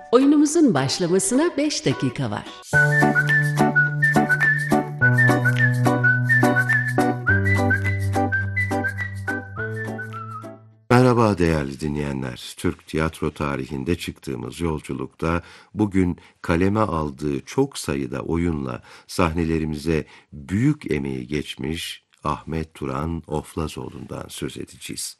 Oyunumuzun başlamasına 5 dakika var. Merhaba değerli dinleyenler. Türk tiyatro tarihinde çıktığımız yolculukta bugün kaleme aldığı çok sayıda oyunla sahnelerimize büyük emeği geçmiş Ahmet Turan Oflazoğlu'ndan söz edeceğiz.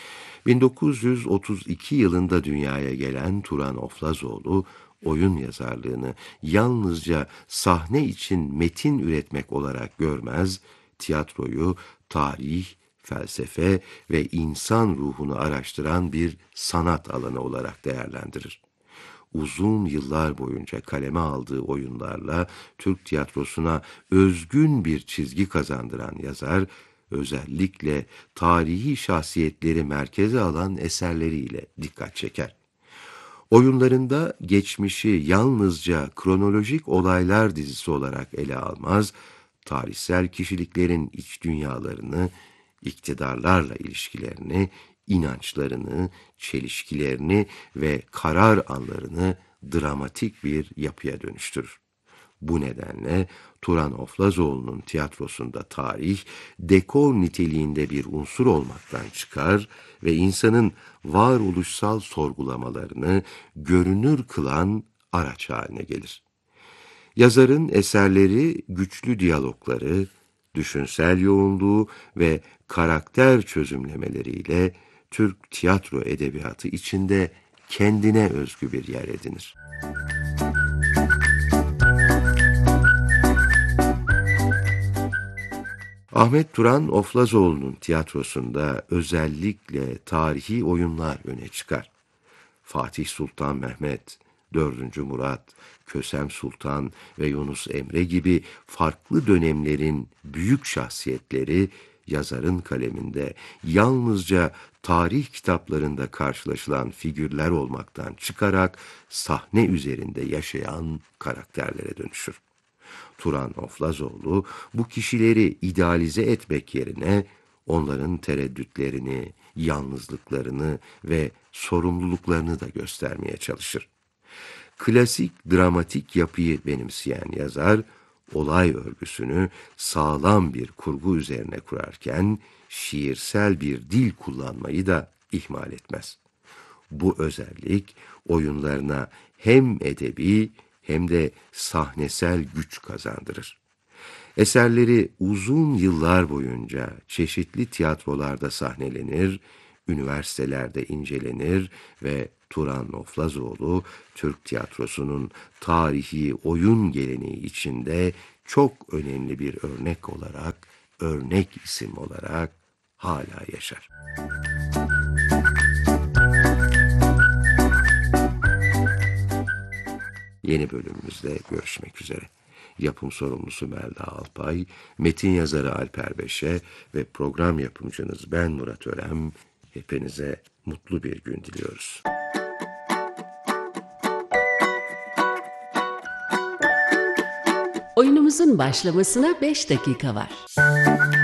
1932 yılında dünyaya gelen Turan Oflazoğlu, oyun yazarlığını yalnızca sahne için metin üretmek olarak görmez, tiyatroyu tarih, felsefe ve insan ruhunu araştıran bir sanat alanı olarak değerlendirir. Uzun yıllar boyunca kaleme aldığı oyunlarla Türk tiyatrosuna özgün bir çizgi kazandıran yazar, özellikle tarihi şahsiyetleri merkeze alan eserleriyle dikkat çeker. Oyunlarında geçmişi yalnızca kronolojik olaylar dizisi olarak ele almaz, tarihsel kişiliklerin iç dünyalarını, iktidarlarla ilişkilerini, inançlarını, çelişkilerini ve karar anlarını dramatik bir yapıya dönüştürür. Bu nedenle Turan Oflazoğlu'nun tiyatrosunda tarih, dekor niteliğinde bir unsur olmaktan çıkar ve insanın varoluşsal sorgulamalarını görünür kılan araç haline gelir. Yazarın eserleri güçlü diyalogları, düşünsel yoğunluğu ve karakter çözümlemeleriyle Türk tiyatro edebiyatı içinde kendine özgü bir yer edinir. Ahmet Turan Oflazoğlu'nun tiyatrosunda özellikle tarihi oyunlar öne çıkar. Fatih Sultan Mehmet, 4. Murat, Kösem Sultan ve Yunus Emre gibi farklı dönemlerin büyük şahsiyetleri yazarın kaleminde yalnızca tarih kitaplarında karşılaşılan figürler olmaktan çıkarak sahne üzerinde yaşayan karakterlere dönüşür. Turan Oflazoğlu bu kişileri idealize etmek yerine onların tereddütlerini, yalnızlıklarını ve sorumluluklarını da göstermeye çalışır. Klasik dramatik yapıyı benimseyen yazar, olay örgüsünü sağlam bir kurgu üzerine kurarken, şiirsel bir dil kullanmayı da ihmal etmez. Bu özellik oyunlarına hem edebi hem de sahnesel güç kazandırır. Eserleri uzun yıllar boyunca çeşitli tiyatrolarda sahnelenir, üniversitelerde incelenir ve Turan Oflazoğlu, Türk tiyatrosunun tarihi oyun geleneği içinde çok önemli bir örnek isim olarak hala yaşar. Yeni bölümümüzde görüşmek üzere. Yapım sorumlusu Melda Alpay, metin yazarı Alper Beşe ve program yapımcınız ben Murat Örem. Hepinize mutlu bir gün diliyoruz. Oyunumuzun başlamasına 5 dakika var.